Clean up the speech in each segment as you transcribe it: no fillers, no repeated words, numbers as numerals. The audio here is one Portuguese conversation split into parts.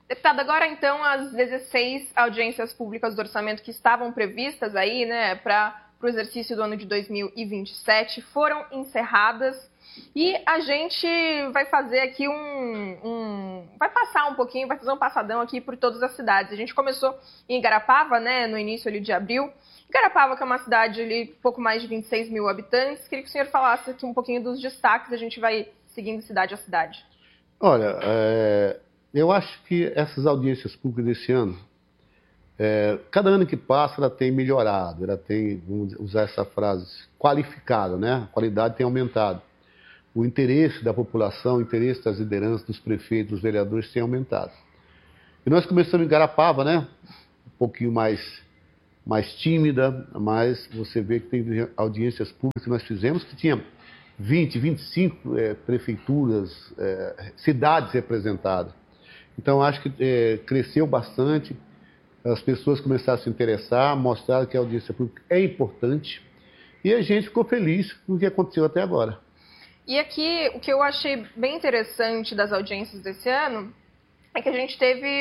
Deputado, agora então as 16 audiências públicas do orçamento que estavam previstas aí, né, para o exercício do ano de 2027 foram encerradas e a gente vai fazer aqui vai passar um pouquinho, vai fazer um passadão aqui por todas as cidades. A gente começou em Igarapava, né, no início ali de abril. Igarapava, que é uma cidade ali, pouco mais de 26 mil habitantes. Queria que o senhor falasse aqui um pouquinho dos destaques, a gente vai seguindo cidade a cidade. Olha, eu acho que essas audiências públicas desse ano, cada ano que passa ela tem melhorado, ela tem, vamos usar essa frase, qualificado, né? A qualidade tem aumentado. O interesse da população, o interesse das lideranças, dos prefeitos, dos vereadores tem aumentado. E nós começamos em Igarapava, né? Um pouquinho mais tímida, mas você vê que tem audiências públicas que nós fizemos que tinha 20, 25 prefeituras, cidades representadas. Então, acho que cresceu bastante, as pessoas começaram a se interessar, mostraram que a audiência pública é importante e a gente ficou feliz com o que aconteceu até agora. E aqui, o que eu achei bem interessante das audiências desse ano é que a gente teve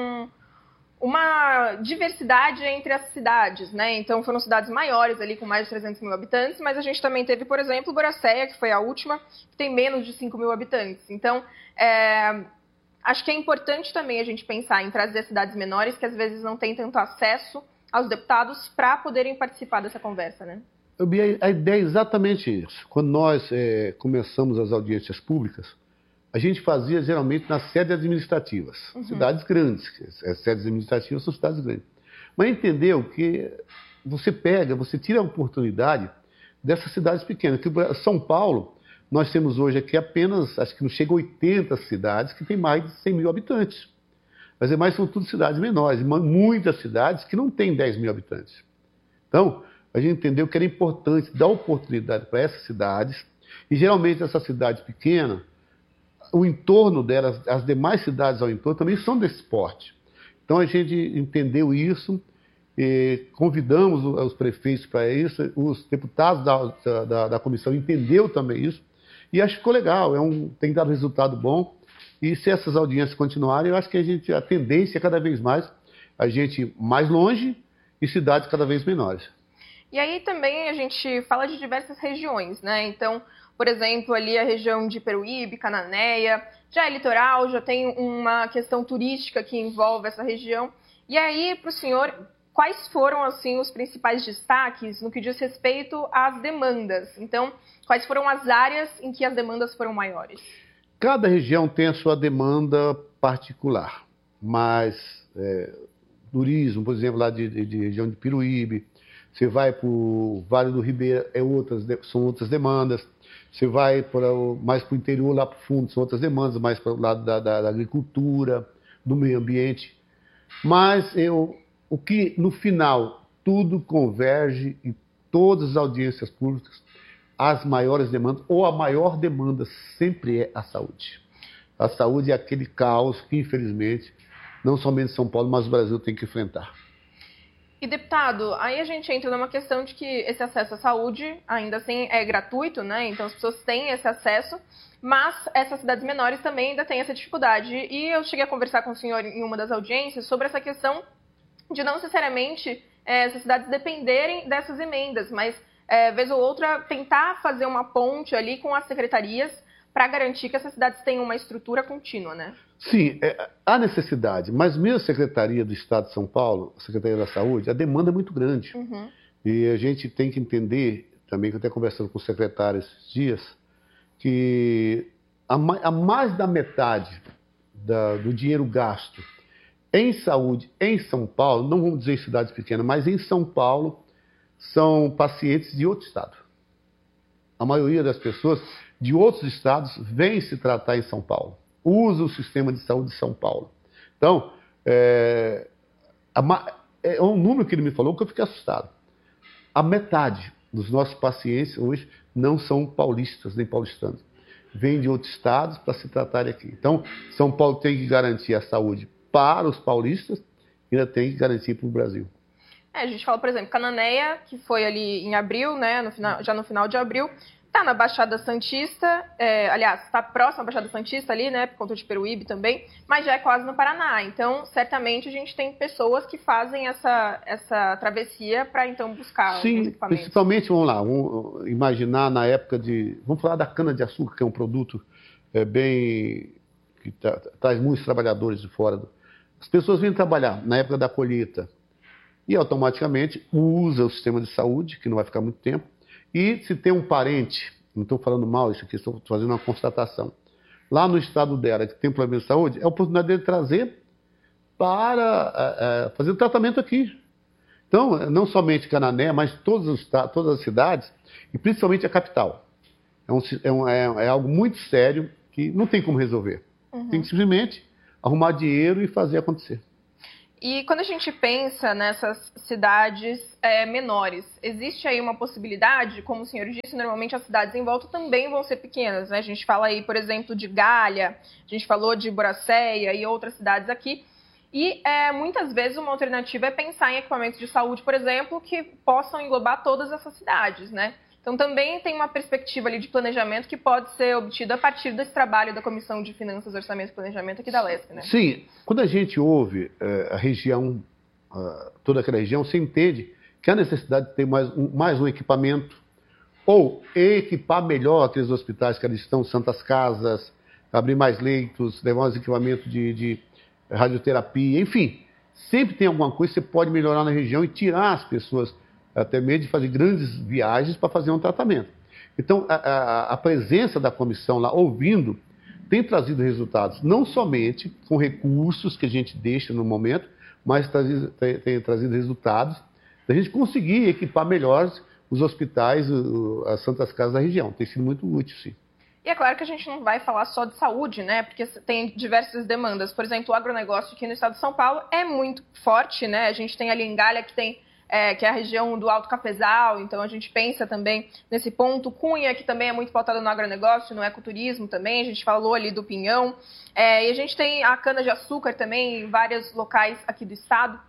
uma diversidade entre as cidades, né? Então, foram cidades maiores ali, com mais de 300 mil habitantes, mas a gente também teve, por exemplo, Boracéia, que foi a última, que tem menos de 5 mil habitantes. Então, acho que é importante também a gente pensar em trazer cidades menores, que às vezes não têm tanto acesso aos deputados, para poderem participar dessa conversa, né? A ideia é exatamente isso. Quando nós começamos as audiências públicas, a gente fazia geralmente nas sedes administrativas, cidades grandes. As sedes administrativas são cidades grandes. Mas entendeu que você tira a oportunidade dessas cidades pequenas. Que São Paulo, nós temos hoje aqui apenas, acho que não chega a 80 cidades que tem mais de 100 mil habitantes. Mas mais são tudo cidades menores, muitas cidades que não têm 10 mil habitantes. Então, a gente entendeu que era importante dar oportunidade para essas cidades, e geralmente essas cidades pequenas, o entorno delas, as demais cidades ao entorno também são desse porte. Então a gente entendeu isso, convidamos os prefeitos para isso, os deputados da comissão entenderam também isso, e acho que ficou legal, tem dado resultado bom, e se essas audiências continuarem, eu acho que a tendência é cada vez mais a gente mais longe e cidades cada vez menores. E aí também a gente fala de diversas regiões, né? Então, por exemplo, ali a região de Peruíbe, Cananéia, já é litoral, já tem uma questão turística que envolve essa região. E aí, para o senhor, quais foram, assim, os principais destaques no que diz respeito às demandas? Então, quais foram as áreas em que as demandas foram maiores? Cada região tem a sua demanda particular, mas turismo, por exemplo, lá de região de Peruíbe, você vai para o Vale do Ribeira, são outras demandas. Você vai mais para o interior, lá para o fundo, são outras demandas, mais para o lado da agricultura, do meio ambiente. Mas o que, no final, tudo converge em todas as audiências públicas, as maiores demandas, ou a maior demanda sempre é a saúde. A saúde é aquele caos que, infelizmente, não somente São Paulo, mas o Brasil tem que enfrentar. E, deputado, aí a gente entra numa questão de que esse acesso à saúde ainda assim é gratuito, né? Então as pessoas têm esse acesso, mas essas cidades menores também ainda têm essa dificuldade. E eu cheguei a conversar com o senhor em uma das audiências sobre essa questão de não necessariamente essas cidades dependerem dessas emendas, mas, vez ou outra, tentar fazer uma ponte ali com as secretarias para garantir que essas cidades tenham uma estrutura contínua, né? Sim, há necessidade, mas mesmo a Secretaria do Estado de São Paulo, a Secretaria da Saúde, a demanda é muito grande. E a gente tem que entender, também que eu até conversando com o secretário esses dias, que a mais da metade do dinheiro gasto em saúde em São Paulo, não vamos dizer em cidades pequenas, mas em São Paulo, são pacientes de outro estado. A maioria das pessoas de outros estados vem se tratar em São Paulo, usa o sistema de saúde de São Paulo. Então, é um número que ele me falou que eu fiquei assustado. A metade dos nossos pacientes hoje não são paulistas nem paulistanos. Vêm de outros estados para se tratarem aqui. Então, São Paulo tem que garantir a saúde para os paulistas e ainda tem que garantir para o Brasil. A gente fala, por exemplo, Cananéia, que foi ali em abril, né, já no final de abril, Está na Baixada Santista, aliás, está próximo à Baixada Santista ali, né, por conta de Peruíbe também, mas já é quase no Paraná. Então, certamente, a gente tem pessoas que fazem essa travessia para, então, buscar alguns equipamentos. Sim, principalmente, vamos lá, vamos imaginar na época vamos falar da cana-de-açúcar, que é um produto que traz muitos trabalhadores de fora. As pessoas vêm trabalhar na época da colheita e, automaticamente, usa o sistema de saúde, que não vai ficar muito tempo. E se tem um parente, não estou falando mal isso aqui, estou fazendo uma constatação, lá no estado dela que tem problema de saúde, é a oportunidade dele trazer para fazer o tratamento aqui. Então, não somente Canané, mas todas as cidades, e principalmente a capital. É algo muito sério que não tem como resolver. Tem que simplesmente arrumar dinheiro e fazer acontecer. E quando a gente pensa nessas cidades menores, existe aí uma possibilidade, como o senhor disse, normalmente as cidades em volta também vão ser pequenas, né? A gente fala aí, por exemplo, de Galha, a gente falou de Boracéia e outras cidades aqui, e muitas vezes uma alternativa é pensar em equipamentos de saúde, por exemplo, que possam englobar todas essas cidades, né? Então também tem uma perspectiva ali de planejamento que pode ser obtida a partir desse trabalho da Comissão de Finanças, Orçamento e Planejamento aqui da LESC, né? Sim, quando a gente ouve a região, toda aquela região, você entende que há necessidade de ter mais um equipamento ou equipar melhor aqueles hospitais que ali estão, santas casas, abrir mais leitos, levar mais equipamento de radioterapia, enfim. Sempre tem alguma coisa que você pode melhorar na região e tirar as pessoas até mesmo de fazer grandes viagens para fazer um tratamento. Então, a presença da comissão lá, ouvindo, tem trazido resultados, não somente com recursos que a gente deixa no momento, mas tem trazido resultados da gente conseguir equipar melhor os hospitais, as santas casas da região. Tem sido muito útil, sim. E é claro que a gente não vai falar só de saúde, né? Porque tem diversas demandas. Por exemplo, o agronegócio aqui no estado de São Paulo é muito forte, né? A gente tem ali em Galha que é a região do Alto Cafezal, então a gente pensa também nesse ponto. Cunha, que também é muito pautada no agronegócio, no ecoturismo também, a gente falou ali do pinhão. E a gente tem a cana-de-açúcar também em vários locais aqui do estado.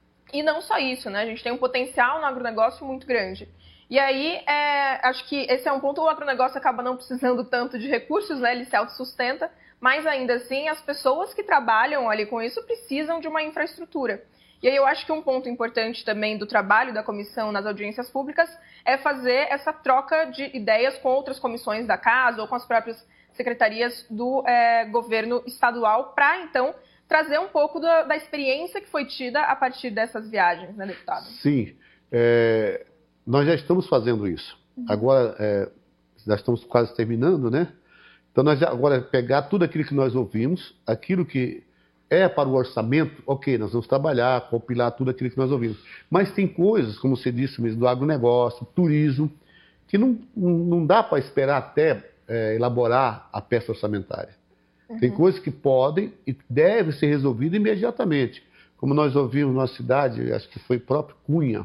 E não só isso, né? A gente tem um potencial no agronegócio muito grande. E aí, acho que esse é um ponto, o agronegócio acaba não precisando tanto de recursos, né? Ele se autossustenta, mas ainda assim as pessoas que trabalham ali com isso precisam de uma infraestrutura. E aí eu acho que um ponto importante também do trabalho da comissão nas audiências públicas é fazer essa troca de ideias com outras comissões da casa ou com as próprias secretarias do governo estadual para, então, trazer um pouco da experiência que foi tida a partir dessas viagens, né, deputado? Sim, nós já estamos fazendo isso. Agora, já estamos quase terminando, né? Então, nós agora pegar tudo aquilo que nós ouvimos, aquilo que para o orçamento, ok, nós vamos trabalhar, compilar tudo aquilo que nós ouvimos. Mas tem coisas, como você disse mesmo, do agronegócio, turismo, que não dá para esperar até elaborar a peça orçamentária. Tem coisas que podem e devem ser resolvidas imediatamente. Como nós ouvimos na cidade, acho que foi o próprio Cunha,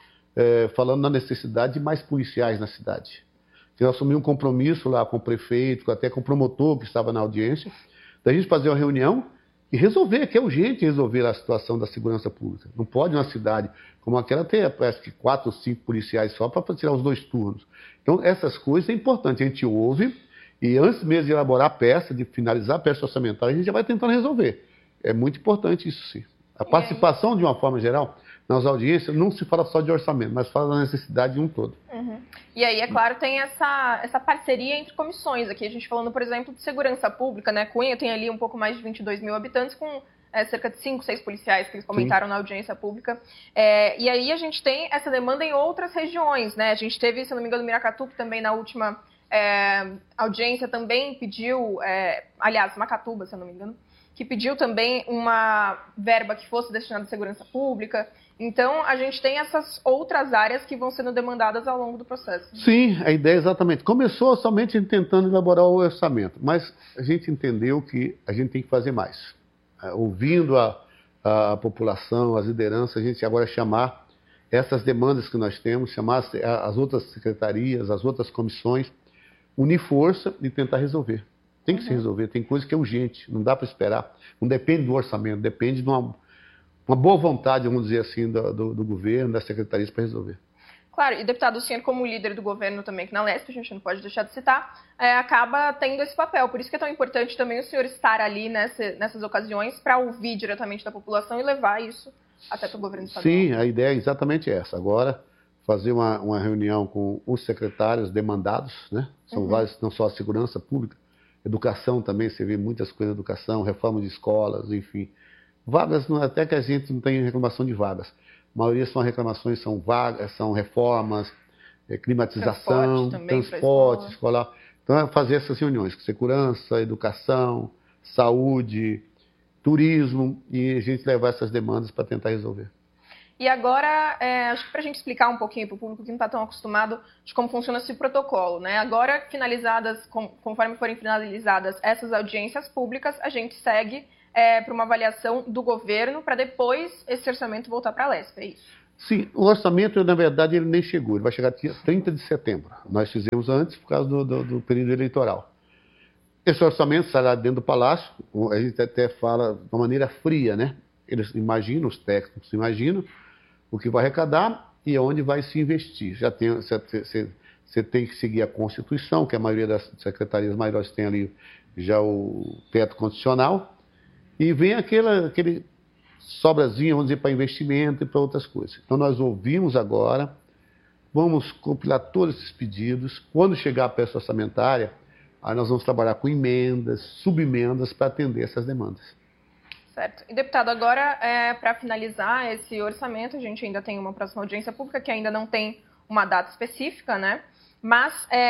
falando na necessidade de mais policiais na cidade. Eu assumi um compromisso lá com o prefeito, até com o promotor que estava na audiência, da gente fazer uma reunião e resolver, que é urgente resolver a situação da segurança pública. Não pode uma cidade como aquela ter, parece que 4 ou 5 policiais só para tirar os 2 turnos. Então, essas coisas é importante. A gente ouve e antes mesmo de elaborar a peça, de finalizar a peça orçamentária, a gente já vai tentando resolver. É muito importante isso, sim. A participação, de uma forma geral, nas audiências, não se fala só de orçamento, mas fala da necessidade de um todo. E aí, é claro, tem essa parceria entre comissões aqui. A gente falando, por exemplo, de segurança pública, né? Cunha tem ali um pouco mais de 22 mil habitantes, com cerca de 5, 6 policiais que eles comentaram na audiência pública. E aí a gente tem essa demanda em outras regiões, né? A gente teve, se não me engano, Miracatu, que também na última audiência também pediu, aliás, Macatuba, se eu não me engano, que pediu também uma verba que fosse destinada à segurança pública. Então, a gente tem essas outras áreas que vão sendo demandadas ao longo do processo. Sim, a ideia é exatamente. Começou somente tentando elaborar o orçamento, mas a gente entendeu que a gente tem que fazer mais. Ouvindo a população, as lideranças, a gente agora chamar essas demandas que nós temos, chamar as outras secretarias, as outras comissões, unir força e tentar resolver. Tem que se resolver, tem coisa que é urgente, não dá para esperar. Não depende do orçamento, depende de uma boa vontade, vamos dizer assim, do governo, das secretarias para resolver. Claro, e deputado, o senhor como líder do governo também aqui na Lesp, a gente não pode deixar de citar, acaba tendo esse papel. Por isso que é tão importante também o senhor estar ali nessas ocasiões para ouvir diretamente da população e levar isso até para o governo estadual. Sim, a ideia é exatamente essa. Agora, fazer uma reunião com os secretários demandados, né? São vários, não só a segurança pública, educação também, você vê muitas coisas de educação, reforma de escolas, enfim. Vagas, até que a gente não tem reclamação de vagas. A maioria são reclamações, são vagas, são reformas, climatização, transporte escolar. Então, é fazer essas reuniões, segurança, educação, saúde, turismo, e a gente levar essas demandas para tentar resolver. E agora, acho que para a gente explicar um pouquinho para o público que não está tão acostumado de como funciona esse protocolo, né? Agora, conforme forem finalizadas essas audiências públicas, a gente segue para uma avaliação do governo para depois esse orçamento voltar para a Lesp, é isso? Sim, o orçamento, na verdade, ele nem chegou, ele vai chegar dia 30 de setembro. Nós fizemos antes por causa do período eleitoral. Esse orçamento sai lá dentro do Palácio, a gente até fala de uma maneira fria, né? Eles imaginam, os técnicos imaginam o que vai arrecadar e onde vai se investir. Você tem que seguir a Constituição, que a maioria das secretarias maiores tem ali já o teto constitucional, e vem aquele sobrazinho, vamos dizer, para investimento e para outras coisas. Então nós ouvimos agora, vamos compilar todos esses pedidos. Quando chegar a peça orçamentária, aí nós vamos trabalhar com emendas, subemendas para atender essas demandas. Certo. E, deputado, agora, para finalizar esse orçamento, a gente ainda tem uma próxima audiência pública que ainda não tem uma data específica, né? Mas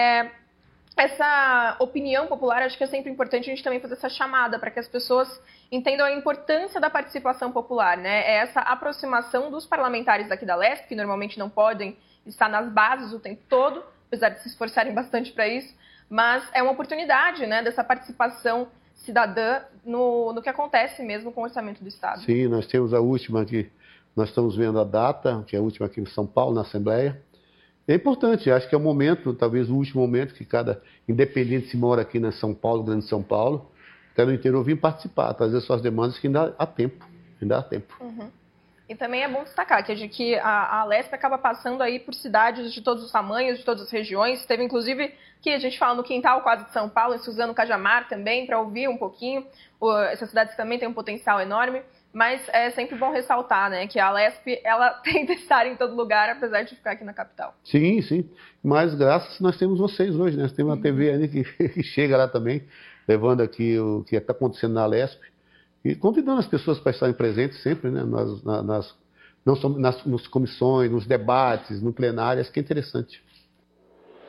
essa opinião popular, acho que é sempre importante a gente também fazer essa chamada para que as pessoas entendam a importância da participação popular, né? É essa aproximação dos parlamentares aqui da Lesp, que normalmente não podem estar nas bases o tempo todo, apesar de se esforçarem bastante para isso, mas é uma oportunidade, né, dessa participação cidadã no que acontece mesmo com o orçamento do Estado. Sim, nós temos a última aqui, nós estamos vendo a data, que é a última aqui em São Paulo, na Assembleia. É importante, acho que é o momento, talvez o último momento que cada independente se mora aqui na São Paulo, Grande São Paulo, até no interior, vir participar, trazer suas demandas, que ainda há tempo, Uhum. E também é bom destacar que a Lesp acaba passando aí por cidades de todos os tamanhos, de todas as regiões. Teve, inclusive, que a gente fala no quintal quase de São Paulo, em Suzano Cajamar também, para ouvir um pouquinho. Essas cidades também têm um potencial enorme, mas é sempre bom ressaltar, né, que a Lesp, ela tenta estar em todo lugar, apesar de ficar aqui na capital. Sim, sim. Mas graças nós temos vocês hoje, né? Nós temos uma TV ali que chega lá também, levando aqui o que está acontecendo na Lesp. E convidando as pessoas para estarem presentes sempre, né, nas comissões, nos debates, no plenário, acho que é interessante.